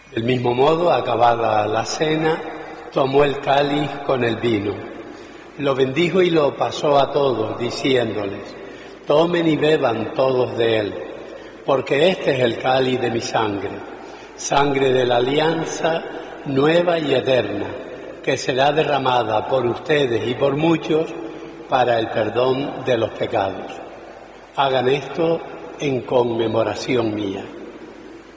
Del mismo modo, acabada la cena, tomó el cáliz con el vino, lo bendijo y lo pasó a todos, diciéndoles: tomen y beban todos de él, porque este es el cáliz de mi sangre, sangre de la alianza nueva y eterna, que será derramada por ustedes y por muchos para el perdón de los pecados. Hagan esto en conmemoración mía.